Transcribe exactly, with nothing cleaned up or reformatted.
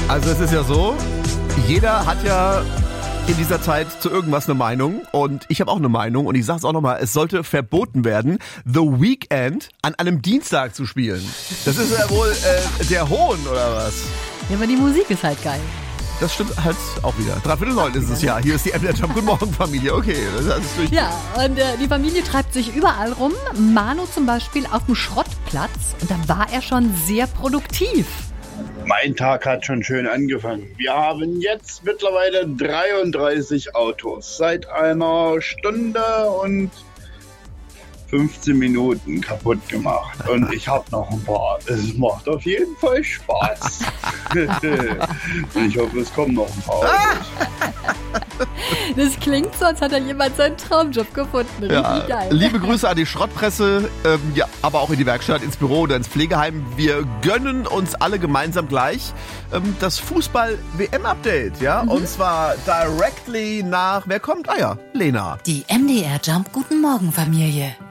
Also es ist ja so, jeder hat ja in dieser Zeit zu irgendwas eine Meinung und ich habe auch eine Meinung und ich sage es auch nochmal, es sollte verboten werden, The Weeknd an einem Dienstag zu spielen. Das ist ja wohl äh, der Hohn oder was? Ja, aber die Musik ist halt geil. Das stimmt halt auch wieder. Dreiviertel neun ist es ja. Hier ist die M D R Jump. Guten Morgen, Familie. Okay, das ist alles durch. Ja, und äh, die Familie treibt sich überall rum. Manu zum Beispiel auf dem Schrottplatz und da war er schon sehr produktiv. Mein Tag hat schon schön angefangen. Wir haben jetzt mittlerweile dreiunddreißig Autos seit einer Stunde und fünfzehn Minuten kaputt gemacht. Und ich habe noch ein paar. Es macht auf jeden Fall Spaß. Und ich hoffe, es kommen noch ein paar Autos. Das klingt so, als hat da jemand seinen Traumjob gefunden. Richtig Ja, geil. liebe Grüße an die Schrottpresse, ähm, ja, aber auch in die Werkstatt, ins Büro oder ins Pflegeheim. Wir gönnen uns alle gemeinsam gleich ähm, das Fußball-W M-Update. Ja? Mhm. Und zwar directly nach, wer kommt? Ah ja, Lena. Die M D R Jump Guten Morgen Familie.